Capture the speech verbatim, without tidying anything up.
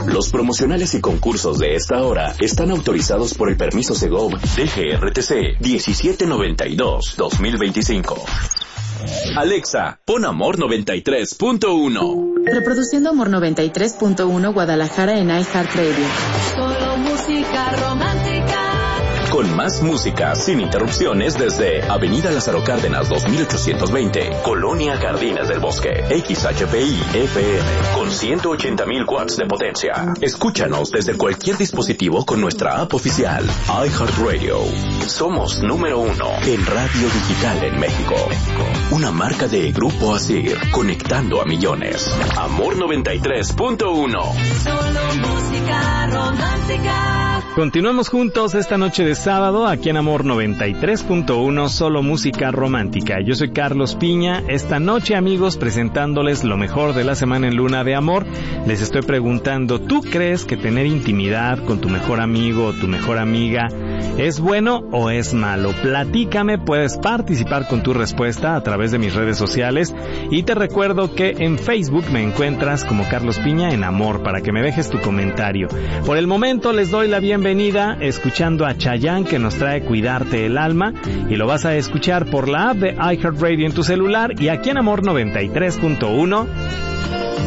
Los promocionales y concursos de esta hora están autorizados por el permiso Segov D G R T C diecisiete noventa y dos guión dos mil veinticinco. Alexa, pon Amor noventa y tres punto uno. Reproduciendo Amor noventa y tres punto uno Guadalajara en iHeartRadio. Solo música romántica. Con más música, sin interrupciones, desde Avenida Lázaro Cárdenas dos mil ochocientos veinte, Colonia Jardines del Bosque, X H P I F M, con ciento ochenta mil watts de potencia. Escúchanos desde cualquier dispositivo con nuestra app oficial, iHeartRadio. Somos número uno en radio digital en México. Una marca de Grupo Asir, conectando a millones. Amor noventa y tres punto uno. Solo música romántica. Continuamos juntos esta noche de sábado aquí en Amor noventa y tres punto uno, solo música romántica. Yo soy Carlos Piña. Esta noche, amigos, presentándoles lo mejor de la semana en Luna de Amor. Les estoy preguntando, ¿tú crees que tener intimidad con tu mejor amigo o tu mejor amiga es bueno o es malo? Platícame, puedes participar con tu respuesta a través de mis redes sociales y te recuerdo que en Facebook me encuentras como Carlos Piña en Amor para que me dejes tu comentario. Por el momento les doy la bienvenida escuchando a Chayanne, que nos trae Cuidarte el Alma, y lo vas a escuchar por la app de iHeartRadio en tu celular y aquí en Amor noventa y tres punto uno.